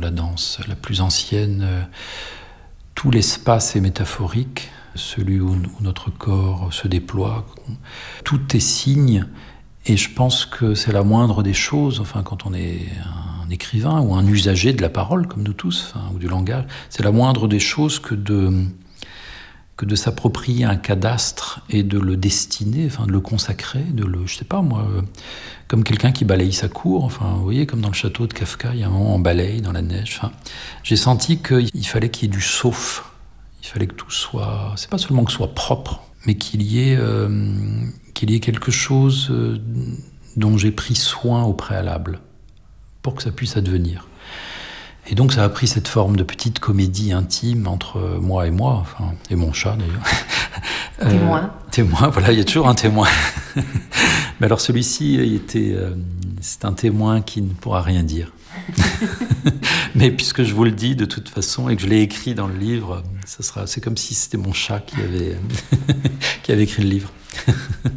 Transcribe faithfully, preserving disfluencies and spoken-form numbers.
la danse la plus ancienne. Euh, tout l'espace est métaphorique, celui où, où notre corps se déploie. Tout est signe, et je pense que c'est la moindre des choses, enfin, quand on est un écrivain ou un usager de la parole, comme nous tous, enfin, ou du langage, c'est la moindre des choses que de... que de s'approprier un cadastre et de le destiner, enfin de le consacrer, de le, je sais pas moi, euh, comme quelqu'un qui balaye sa cour, enfin vous voyez, comme dans le château de Kafka, il y a un moment on balaye dans la neige, enfin, j'ai senti qu'il fallait qu'il y ait du sauf, il fallait que tout soit, c'est pas seulement que ce soit propre, mais qu'il y ait, euh, qu'il y ait quelque chose euh, dont j'ai pris soin au préalable, pour que ça puisse advenir. Et donc ça a pris cette forme de petite comédie intime entre moi et moi, enfin, et mon chat d'ailleurs. Témoin. Euh, témoin, voilà, il y a toujours un témoin. Mais alors celui-ci, il était, euh, c'est un témoin qui ne pourra rien dire. Mais puisque je vous le dis de toute façon et que je l'ai écrit dans le livre, ça sera, c'est comme si c'était mon chat qui avait, qui avait écrit le livre.